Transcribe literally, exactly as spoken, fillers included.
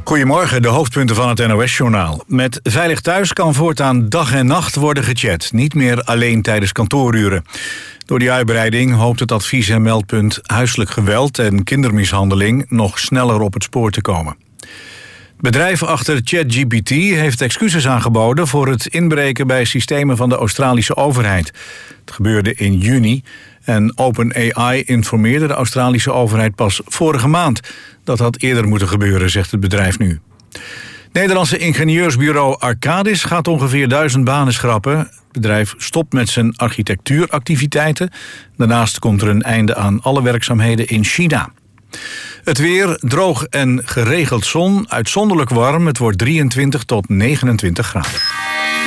Goedemorgen, de hoofdpunten van het N O S-journaal. Met Veilig Thuis kan voortaan dag en nacht worden gechat. Niet meer alleen tijdens kantooruren. Door die uitbreiding hoopt het advies- en meldpunt huiselijk geweld en kindermishandeling nog sneller op het spoor te komen. Het bedrijf achter ChatGPT heeft excuses aangeboden voor het inbreken bij systemen van de Australische overheid. Het gebeurde in juni en OpenAI informeerde de Australische overheid pas vorige maand. Dat had eerder moeten gebeuren, zegt het bedrijf nu. Nederlandse ingenieursbureau Arcadis gaat ongeveer duizend banen schrappen. Het bedrijf stopt met zijn architectuuractiviteiten. Daarnaast komt er een einde aan alle werkzaamheden in China. Het weer, droog en geregeld zon, uitzonderlijk warm. Het wordt drieëntwintig tot negenentwintig graden.